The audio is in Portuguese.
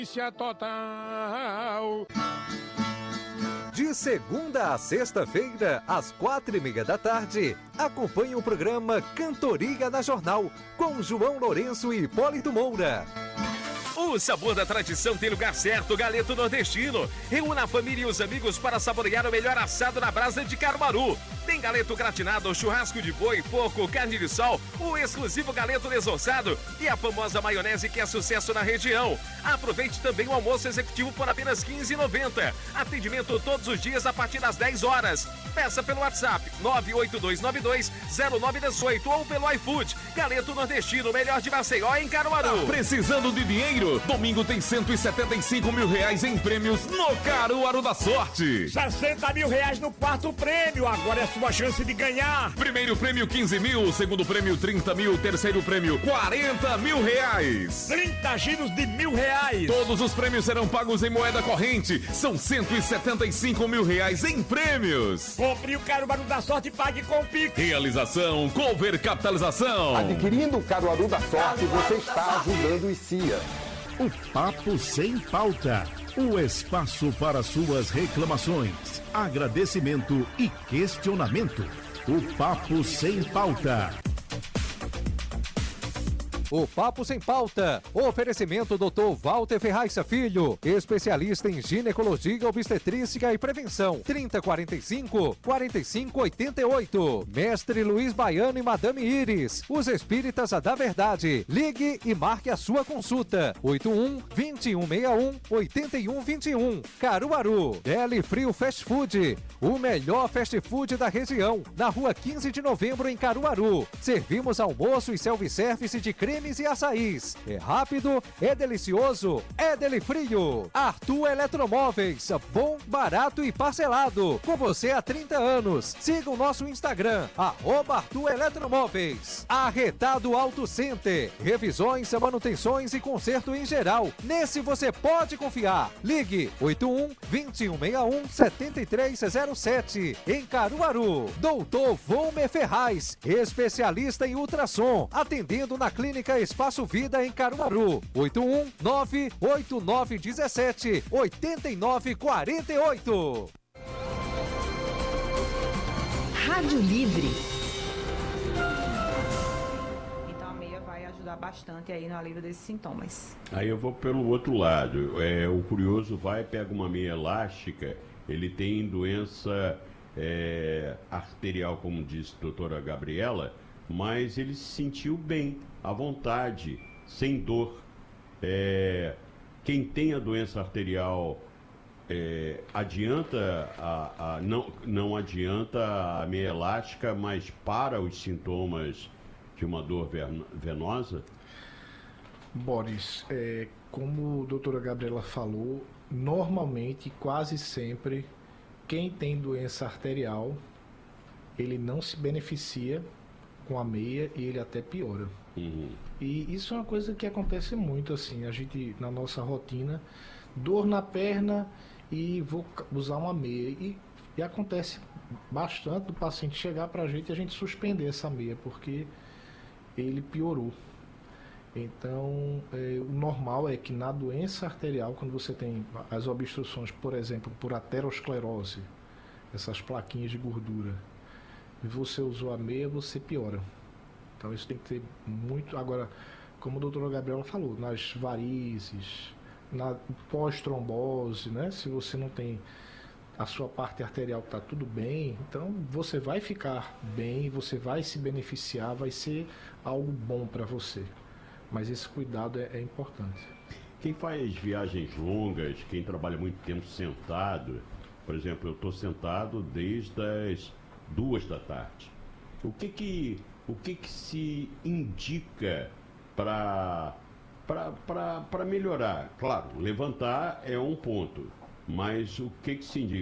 Total. De segunda a sexta-feira, às 4:30 da tarde, acompanhe o programa Cantoria na Jornal, com João Lourenço e Hipólito Moura. O sabor da tradição tem lugar certo, Galeto Nordestino. Reúna a família e os amigos para saborear o melhor assado na brasa de Caruaru. Tem galeto gratinado, churrasco de boi, porco, carne de sol, o exclusivo galeto desossado e a famosa maionese que é sucesso na região. Aproveite também o almoço executivo por apenas R$ 15,90. Atendimento todos os dias a partir das 10 horas. Peça pelo WhatsApp 982920918 ou pelo iFood. Galeto Nordestino, melhor de Maceió em Caruaru. Tá precisando de dinheiro? Domingo tem R$175 mil em prêmios no Caruaru da Sorte. R$60 mil no quarto prêmio. Agora é a sua chance de ganhar. Primeiro prêmio 15 mil, segundo prêmio 30 mil, terceiro prêmio 40 mil. 30 giros de R$1.000. Todos os prêmios serão pagos em moeda corrente. São R$175 mil em prêmios. Compre o Caruaru da Sorte e pague com o Pix. Realização Cover Capitalização. Adquirindo o Caruaru da Sorte, você está ajudando o CIA. O Papo Sem Pauta. O espaço para suas reclamações, agradecimento e questionamento. O Papo Sem Pauta. O Papo Sem Pauta. Oferecimento Dr. Walter Ferraissa Filho, especialista em ginecologia, obstetrícia e prevenção. 3045-4588. Mestre Luiz Baiano e Madame Iris, os espíritas da verdade. Ligue e marque a sua consulta. 81-2161-8121. Caruaru. Deli Frio Fast Food, o melhor fast food da região. Na rua 15 de novembro, em Caruaru. Servimos almoço e self-service de creme e açaís. É rápido, é delicioso, é Deli Frio. Arthur Eletromóveis, bom, barato e parcelado. Com você há 30 anos. Siga o nosso Instagram, @Arthur Eletromóveis. Arretado Auto Center, revisões, manutenções e conserto em geral. Nesse você pode confiar. Ligue 81-2161-7307. Em Caruaru. Doutor Volmer Ferraz, especialista em ultrassom, atendendo na Clínica Espaço Vida em Caruaru. 819-8948. Rádio Livre. Então a meia vai ajudar bastante aí no alívio desses sintomas. Aí eu vou pelo outro lado. O curioso vai, pega uma meia elástica, ele tem doença arterial, como disse a doutora Gabriela, mas ele se sentiu bem, à vontade, sem dor. Quem tem a doença arterial, não adianta a meia elástica, mas para os sintomas de uma dor venosa? Boris, como a doutora Gabriela falou, normalmente, quase sempre, quem tem doença arterial, ele não se beneficia com a meia e ele até piora. Uhum. E isso é uma coisa que acontece muito, assim, a gente, na nossa rotina, dor na perna e vou usar uma meia. E acontece bastante do paciente chegar pra gente e a gente suspender essa meia, porque ele piorou. Então, o normal é que na doença arterial, quando você tem as obstruções, por exemplo, por aterosclerose, essas plaquinhas de gordura, e você usou a meia, você piora. Então isso tem que ter muito... Agora, como a doutora Gabriela falou, nas varizes, na pós-trombose, né? Se você não tem a sua parte arterial que está tudo bem, então você vai ficar bem, você vai se beneficiar, vai ser algo bom para você. Mas esse cuidado é importante. Quem faz viagens longas, quem trabalha muito tempo sentado, por exemplo, eu estou sentado desde as 2 da tarde. O que se indica para melhorar? Claro, levantar é um ponto, mas o que se indica?